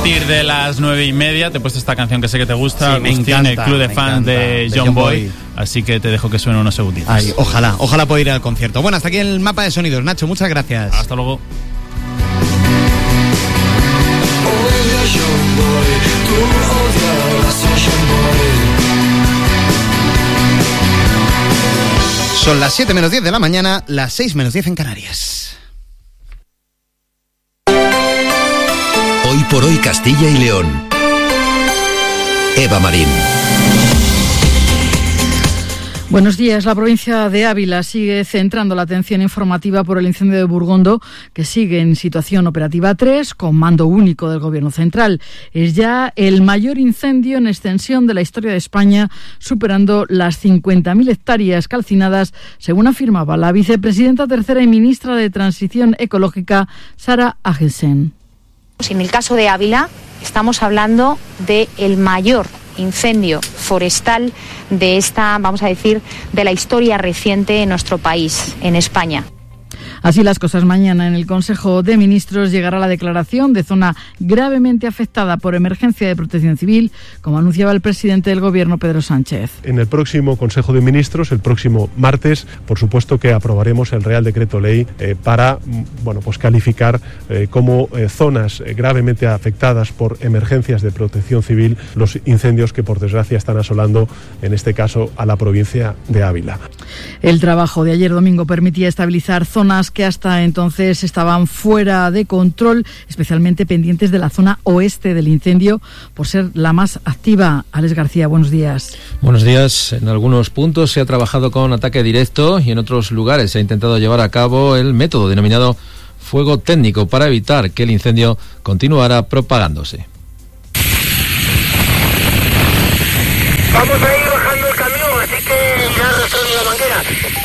partir de las 9:30 te he puesto esta canción que sé que te gusta, sí, me Agustín, encanta, el club de fans de John Boy. Así que te dejo que suene unos segunditos. Ay, ojalá pueda ir al concierto. Bueno, hasta aquí el mapa de sonidos. Nacho, muchas gracias. Hasta luego. Son las 7 menos 10 de la mañana, las 6 menos 10 en Canarias. Hoy por hoy Castilla y León. Eva Marín. Buenos días. La provincia de Ávila sigue centrando la atención informativa por el incendio de Burgondo, que sigue en situación operativa 3, con mando único del Gobierno central. Es ya el mayor incendio en extensión de la historia de España, superando las 50.000 hectáreas calcinadas, según afirmaba la vicepresidenta tercera y ministra de Transición Ecológica, Sara Agesen. En el caso de Ávila, estamos hablando de el mayor incendio forestal de esta, vamos a decir, de la historia reciente en nuestro país, en España. Así las cosas, mañana en el Consejo de Ministros llegará la declaración de zona gravemente afectada por emergencia de protección civil, como anunciaba el presidente del Gobierno, Pedro Sánchez. En el próximo Consejo de Ministros, el próximo martes, por supuesto que aprobaremos el Real Decreto Ley para calificar como zonas gravemente afectadas por emergencias de protección civil los incendios que por desgracia están asolando, en este caso, a la provincia de Ávila. El trabajo de ayer domingo permitía estabilizar zonas que hasta entonces estaban fuera de control, especialmente pendientes de la zona oeste del incendio, por ser la más activa. Alex García, buenos días. Buenos días. En algunos puntos se ha trabajado con ataque directo y en otros lugares se ha intentado llevar a cabo el método denominado fuego técnico para evitar que el incendio continuara propagándose. Vamos a ir bajando el camión, así que ya retorno la manguera.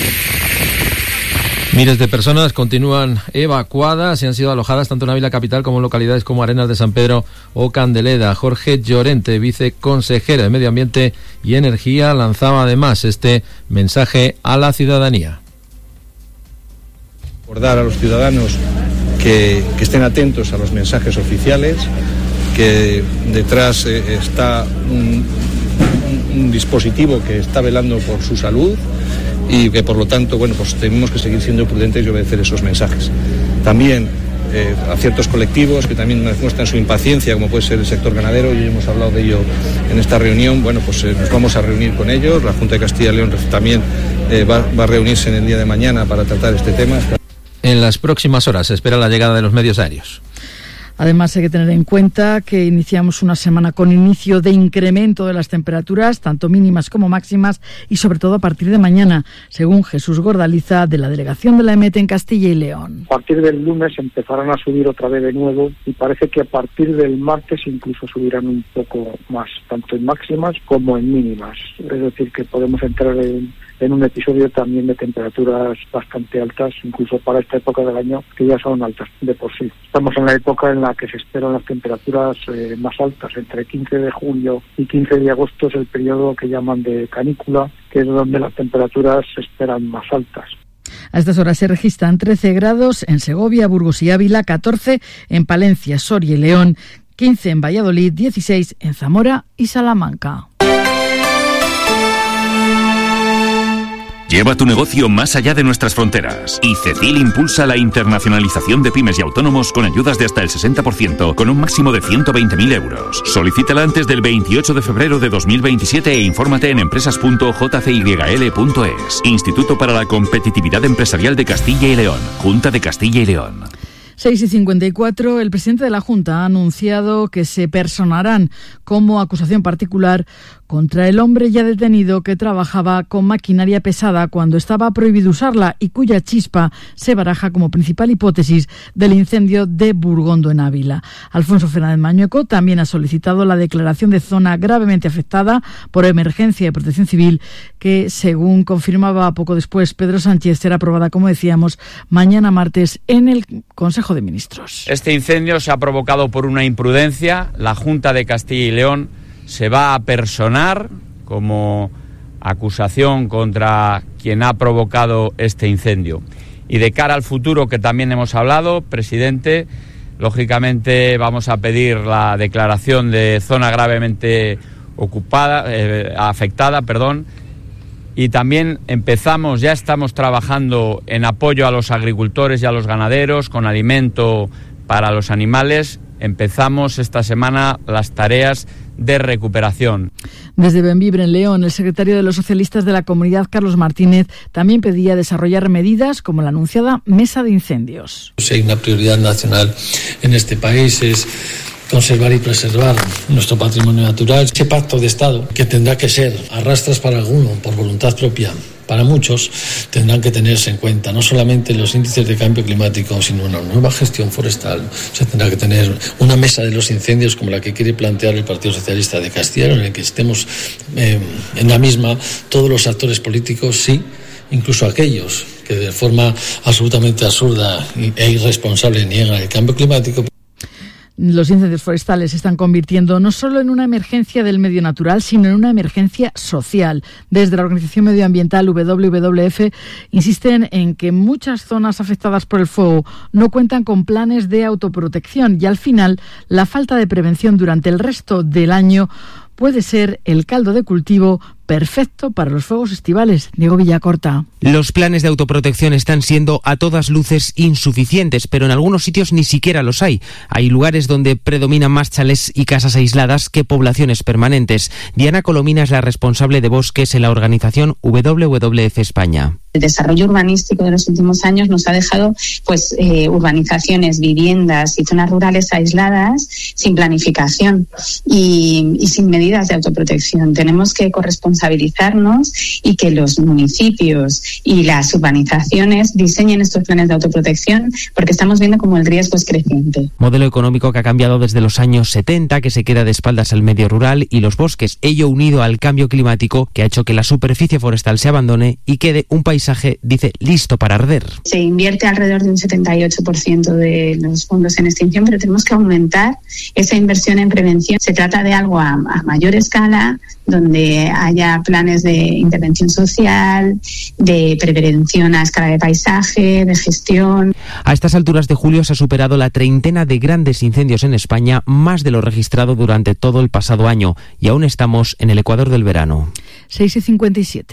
Miles de personas continúan evacuadas y han sido alojadas tanto en Ávila capital como en localidades como Arenas de San Pedro o Candeleda. Jorge Llorente, viceconsejero de Medio Ambiente y Energía, lanzaba además este mensaje a la ciudadanía. Recordar a los ciudadanos que estén atentos a los mensajes oficiales, que detrás está un dispositivo que está velando por su salud y que por lo tanto tenemos que seguir siendo prudentes y obedecer esos mensajes. También a ciertos colectivos que también muestran su impaciencia, como puede ser el sector ganadero, y hemos hablado de ello en esta reunión. Nos vamos a reunir con ellos. La Junta de Castilla y León también va a reunirse en el día de mañana para tratar este tema. En las próximas horas se espera la llegada de los medios aéreos. Además, hay que tener en cuenta que iniciamos una semana con inicio de incremento de las temperaturas, tanto mínimas como máximas, y sobre todo a partir de mañana, según Jesús Gordaliza, de la delegación de la EMET en Castilla y León. A partir del lunes empezarán a subir otra vez de nuevo y parece que a partir del martes incluso subirán un poco más, tanto en máximas como en mínimas. Es decir, que podemos entrar en un episodio también de temperaturas bastante altas, incluso para esta época del año, que ya son altas de por sí. Estamos en la época en la que se esperan las temperaturas más altas. Entre 15 de julio y 15 de agosto es el periodo que llaman de canícula, que es donde las temperaturas se esperan más altas. A estas horas se registran 13 grados en Segovia, Burgos y Ávila, 14 en Palencia, Soria y León, 15 en Valladolid, 16 en Zamora y Salamanca. Lleva tu negocio más allá de nuestras fronteras. ICECIL impulsa la internacionalización de pymes y autónomos con ayudas de hasta el 60%, con un máximo de 120.000 euros. Solicítala antes del 28 de febrero de 2027 e infórmate en empresas.jcyl.es. Instituto para la Competitividad Empresarial de Castilla y León. Junta de Castilla y León. 6:54, el presidente de la Junta ha anunciado que se personarán como acusación particular contra el hombre ya detenido que trabajaba con maquinaria pesada cuando estaba prohibido usarla y cuya chispa se baraja como principal hipótesis del incendio de Burgondo en Ávila. Alfonso Fernández Mañueco también ha solicitado la declaración de zona gravemente afectada por emergencia de protección civil que, según confirmaba poco después Pedro Sánchez, será aprobada, como decíamos, mañana martes en el Consejo de Ministros. Este incendio se ha provocado por una imprudencia. La Junta de Castilla y León se va a personar como acusación contra quien ha provocado este incendio. Y de cara al futuro, que también hemos hablado, presidente, Lógicamente vamos a pedir la declaración de zona gravemente afectada, y también ya estamos trabajando en apoyo a los agricultores y a los ganaderos con alimento para los animales. Empezamos esta semana las tareas de recuperación. Desde Bembibre, en León, el secretario de los socialistas de la comunidad, Carlos Martínez, también pedía desarrollar medidas como la anunciada Mesa de Incendios. Si hay una prioridad nacional en este país es conservar y preservar nuestro patrimonio natural. Ese pacto de Estado, que tendrá que ser a rastras para alguno, por voluntad propia, para muchos, tendrán que tenerse en cuenta no solamente los índices de cambio climático, sino una nueva gestión forestal. Se tendrá que tener una mesa de los incendios como la que quiere plantear el Partido Socialista de Castilla, en el que estemos en la misma todos los actores políticos, sí, incluso aquellos que de forma absolutamente absurda e irresponsable niegan el cambio climático. Los incendios forestales se están convirtiendo no solo en una emergencia del medio natural, sino en una emergencia social. Desde la organización medioambiental WWF insisten en que muchas zonas afectadas por el fuego no cuentan con planes de autoprotección y al final la falta de prevención durante el resto del año puede ser el caldo de cultivo perfecto para los fuegos estivales. Diego Villacorta. Los planes de autoprotección están siendo a todas luces insuficientes, pero en algunos sitios ni siquiera los hay. Hay lugares donde predominan más chalés y casas aisladas que poblaciones permanentes. Diana Colomina es la responsable de bosques en la organización WWF España. El desarrollo urbanístico de los últimos años nos ha dejado urbanizaciones, viviendas y zonas rurales aisladas sin planificación y sin medidas de autoprotección. Tenemos que corresponsabilizarnos y que los municipios y las urbanizaciones diseñen estos planes de autoprotección, porque estamos viendo como el riesgo es creciente. Modelo económico que ha cambiado desde los años 70, que se queda de espaldas al medio rural y los bosques, ello unido al cambio climático que ha hecho que la superficie forestal se abandone y quede un paisaje, dice, listo para arder. Se invierte alrededor de un 78% de los fondos en extinción, pero tenemos que aumentar esa inversión en prevención. Se trata de algo a mayor escala, donde haya planes de intervención social, de prevención a escala de paisaje, de gestión. A estas alturas de julio se ha superado la treintena de grandes incendios en España, más de lo registrado durante todo el pasado año, y aún estamos en el ecuador del verano. 6:57.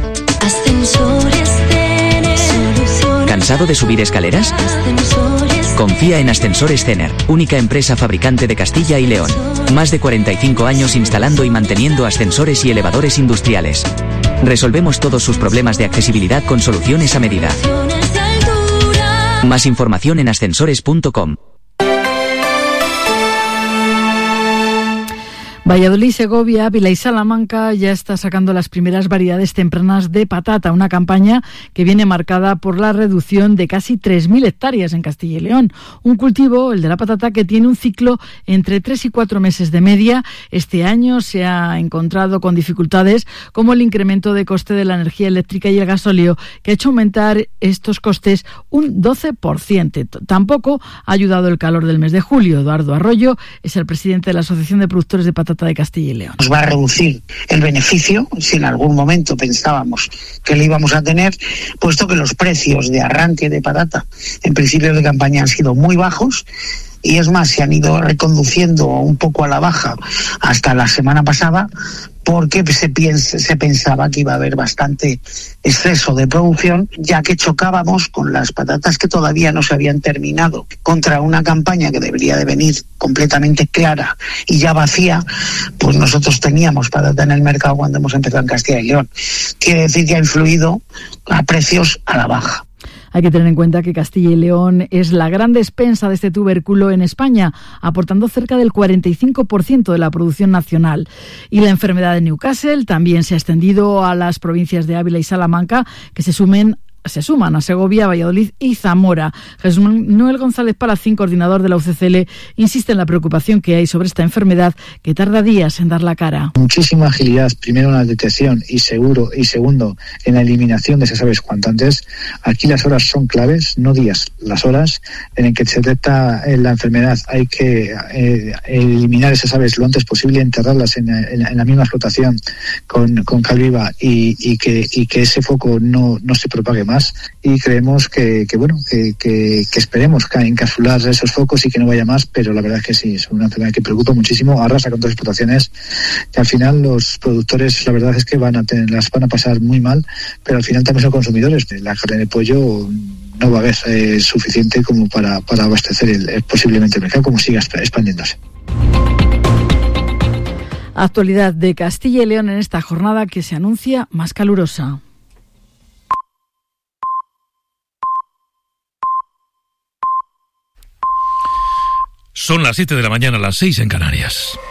¿Cansado de subir escaleras? Confía en Ascensores Cener, única empresa fabricante de Castilla y León. Más de 45 años instalando y manteniendo ascensores y elevadores industriales. Resolvemos todos sus problemas de accesibilidad con soluciones a medida. Más información en ascensores.com. Valladolid, Segovia, Ávila y Salamanca ya está sacando las primeras variedades tempranas de patata, una campaña que viene marcada por la reducción de casi 3.000 hectáreas en Castilla y León. Un cultivo, el de la patata, que tiene un ciclo entre 3 y 4 meses de media. Este año se ha encontrado con dificultades como el incremento de coste de la energía eléctrica y el gasóleo, que ha hecho aumentar estos costes un 12%. Tampoco ha ayudado el calor del mes de julio. Eduardo Arroyo es el presidente de la Asociación de Productores de Patata de Castilla y León. Nos va a reducir el beneficio, si en algún momento pensábamos que lo íbamos a tener, puesto que los precios de arranque de patata en principio de campaña han sido muy bajos. Y es más, se han ido reconduciendo un poco a la baja hasta la semana pasada, porque se pensaba que iba a haber bastante exceso de producción, ya que chocábamos con las patatas que todavía no se habían terminado, contra una campaña que debería de venir completamente clara y ya vacía. Pues nosotros teníamos patata en el mercado cuando hemos empezado en Castilla y León. Quiere decir que ha influido a precios a la baja. Hay que tener en cuenta que Castilla y León es la gran despensa de este tubérculo en España, aportando cerca del 45% de la producción nacional. Y la enfermedad de Newcastle también se ha extendido a las provincias de Ávila y Salamanca, que se suman a Segovia, Valladolid y Zamora. Jesús Manuel González Palacín, coordinador de la UCCL, insiste en la preocupación que hay sobre esta enfermedad, que tarda días en dar la cara. Muchísima agilidad, primero en la detección y segundo en la eliminación de esas aves cuanto antes. Aquí las horas son claves, no días, las horas en las que se detecta la enfermedad. Hay que eliminar esas aves lo antes posible, enterrarlas en la misma explotación con cal viva y que ese foco no se propague más, y creemos que esperemos encapsular esos focos y que no vaya más, pero la verdad es que sí, es una enfermedad que preocupa muchísimo, arrasa con todas las explotaciones, que al final los productores la verdad es que las van a pasar muy mal, pero al final también son consumidores. La carne de pollo no va a haber suficiente como para abastecer posiblemente el mercado, como siga expandiéndose. Actualidad de Castilla y León en esta jornada que se anuncia más calurosa. Son las 7 de la mañana, las 6 en Canarias.